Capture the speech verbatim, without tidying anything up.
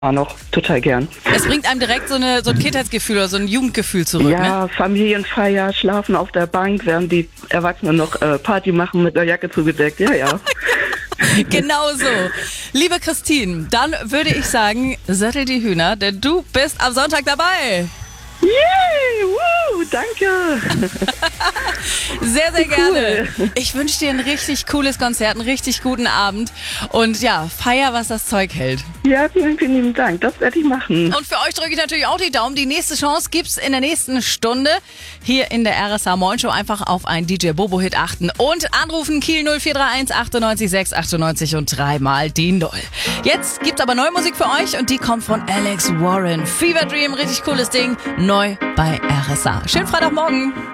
noch total gern. Es bringt einem direkt so, eine, so ein Kindheitsgefühl oder so ein Jugendgefühl zurück, Ja, ne? Familienfeier, schlafen auf der Bank, während die Erwachsenen noch äh, Party machen mit der Jacke zugedeckt. Ja, ja. Genau so. Liebe Christine, dann würde ich sagen, sattel die Hühner, denn du bist am Sonntag dabei. Yay, woo, danke. Sehr, sehr gerne. Cool. Ich wünsche dir ein richtig cooles Konzert, einen richtig guten Abend und ja, feier, was das Zeug hält. Ja, vielen, vielen lieben Dank. Das werde ich machen. Und für euch drücke ich natürlich auch die Daumen. Die nächste Chance gibt's in der nächsten Stunde hier in der R S H Moin Show. Einfach auf einen D J Bobo Hit achten und anrufen Kiel null vier drei eins achtundneunzig sechs achtundneunzig und dreimal den Doll. Jetzt gibt's aber neue Musik für euch und die kommt von Alex Warren. Fever Dream, richtig cooles Ding, neu bei R S H. Schönen Freitagmorgen.